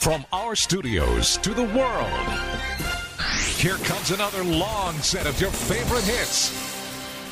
From our studios to the world, here comes another long set of your favorite hits